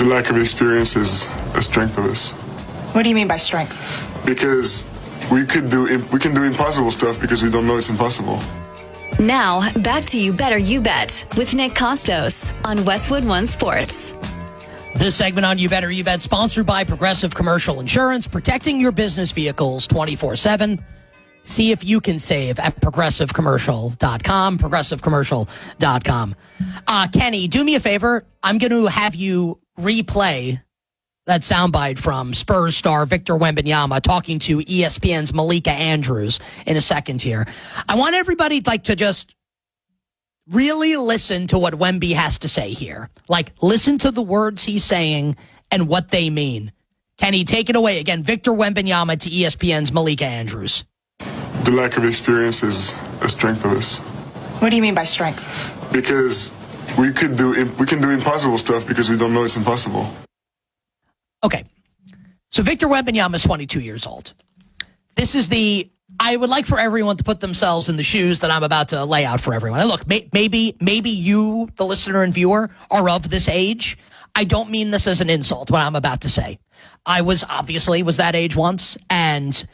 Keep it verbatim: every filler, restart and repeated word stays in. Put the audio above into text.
The lack of experience is a strength of us. What do you mean by strength? Because we could do we can do impossible stuff because we don't know it's impossible. Now, back to You Better You Bet with Nick Costos on Westwood One Sports. This segment on You Better You Bet, sponsored by Progressive Commercial Insurance, protecting your business vehicles twenty-four seven. See if you can save at progressive commercial dot com, progressive commercial dot com. Uh, Kenny, do me a favor. I'm going to have you replay that soundbite from Spurs star Victor Wembanyama talking to E S P N's Malika Andrews in a second here. I want everybody like to just really listen to what Wemby has to say here. Like, listen to the words he's saying and what they mean. Kenny, take it away. Again, Victor Wembanyama to E S P N's Malika Andrews. The lack of experience is a strength of us. What do you mean by strength? Because we could do we can do impossible stuff because we don't know it's impossible. Okay. So Victor Wembanyama is twenty-two years old. This is the, I would like for everyone to put themselves in the shoes that I'm about to lay out for everyone. And look, may, maybe, maybe you, the listener and viewer, are of this age. I don't mean this as an insult, what I'm about to say. I was obviously was that age once, and